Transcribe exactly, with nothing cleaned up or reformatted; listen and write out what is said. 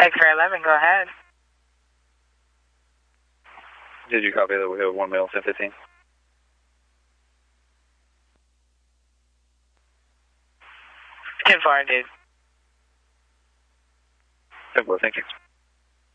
X-ray eleven, go ahead. Did you copy that we have one male ten fifteen? ten four, dude. ten four, thank you.